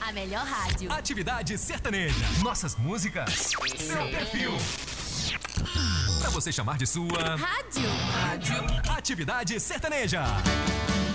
A melhor rádio. Atividade Sertaneja. Nossas músicas. Seu perfil. Pra você chamar de sua... Rádio. Atividade Sertaneja.